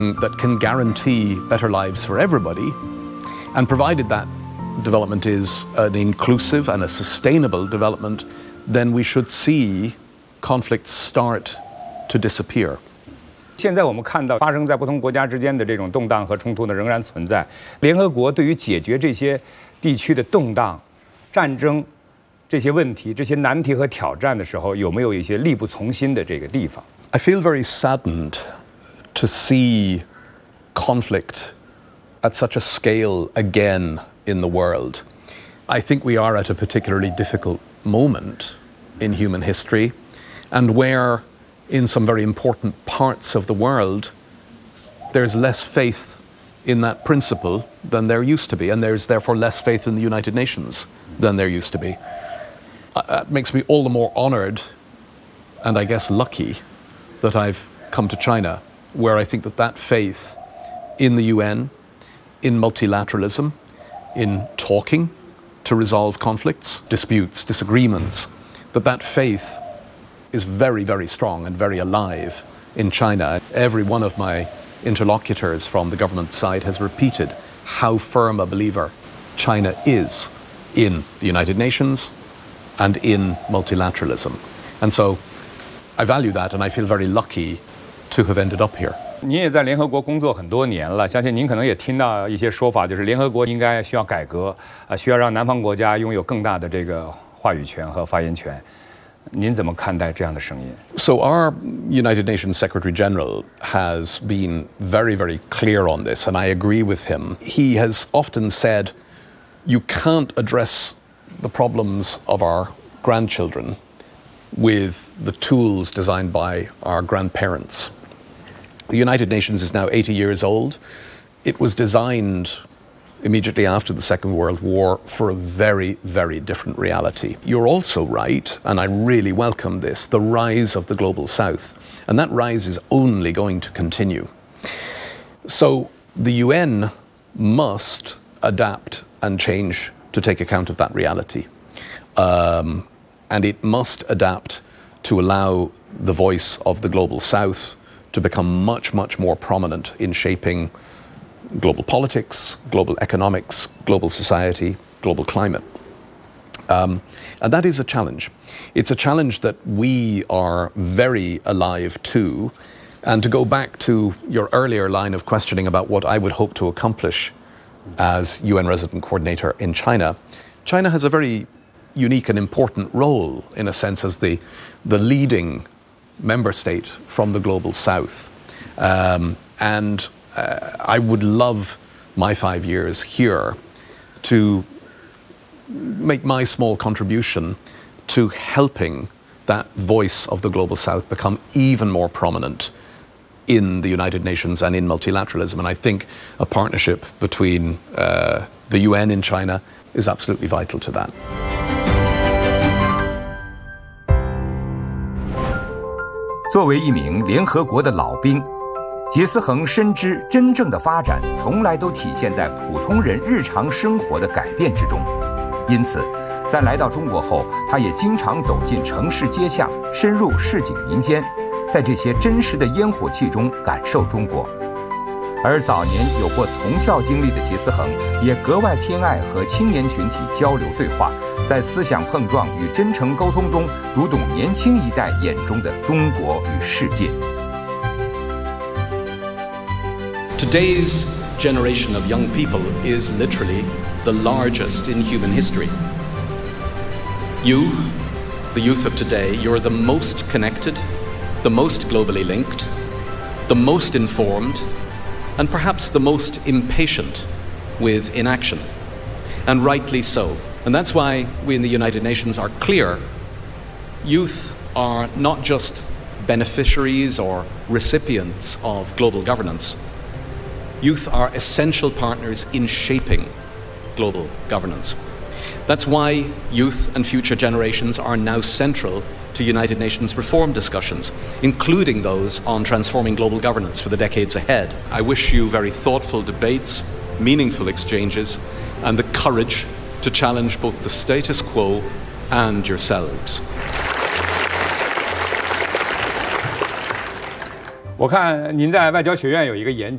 that can guarantee better lives for everybody, and provided that development is an inclusive and a sustainable development, then we should see conflicts start to disappear. 现在我们看到发生在不同国家之间的这种动荡和冲突呢，仍然存在。联合国对于解决这些地区的动荡、战争这些问题、这些难题和挑战的时候，有没有一些力不从心的这个地方 I feel very saddened to see conflict at such a scale again in the world. I think we are at a particularly difficult moment in human history, and where in some very important parts of the world there's less faith in that principle than there used to be, and there's therefore less faith in the United Nations than there used to be. It makes me all the more honored and I guess lucky that I've come to China, where I think that faith in the UN, in multilateralism, in talking to resolve conflicts, disputes, disagreements, that faith is very, very strong and very alive in China. Every one of my interlocutors from the government side has repeated how firm a believer China is in the United Nations and in multilateralism. And so I value that, and I feel very lucky to have ended up here. 您也在联合国工作很多年了，相信您可能也听到一些说法，就是联合国应该需要改革，需要让南方国家拥有更大的这个话语权和发言权。您怎么看待这样的声音 So our United Nations Secretary General has been very, very clear on this, and I agree with him. He has often said, you can't address the problems of our grandchildren with the tools designed by our grandparents. The United Nations is now 80 years old. It was designed immediately after the Second World War for a very, very different reality. You're also right, and I really welcome this, the rise of the Global South. And that rise is only going to continue. So the UN must adapt and change to take account of that reality. And it must adapt to allow the voice of the Global South to become much, much more prominent in shaping global politics, global economics, global society, global climate. And that is a challenge. It's a challenge that we are very alive to. And to go back to your earlier line of questioning about what I would hope to accomplish as UN Resident Coordinator in China, China has a very unique and important role, in a sense, as the leading member state from the Global South. I would love my 5 years here to make my small contribution to helping that voice of the Global South become even more prominent in the United Nations and in multilateralism. And I think a partnership between the UN in China is absolutely vital to that. 作为一名联合国的老兵，杰思恒深知真正的发展从来都体现在普通人日常生活的改变之中。因此，在来到中国后，他也经常走进城市街巷，深入市井民间，在这些真实的烟火气中感受中国。而早年有过从教经历的杰思恒，也格外偏爱和青年群体交流对话，在思想碰撞与真诚沟通中，读懂年轻一代眼中的中国与世界。 Today's generation of young people is literally the largest in human history. You, the youth of today, you're the most connected, the most globally linked, the most informed, and perhaps the most impatient with inaction. And rightly so. And that's why we in the United Nations are clear. Youth are not just beneficiaries or recipients of global governance. Youth are essential partners in shaping global governance. That's why youth and future generations are now central to United Nations reform discussions, including those on transforming global governance for the decades ahead. I wish you very thoughtful debates, meaningful exchanges, and the courage to challenge both the status quo and yourselves. 我看您在外交学院有一个演讲。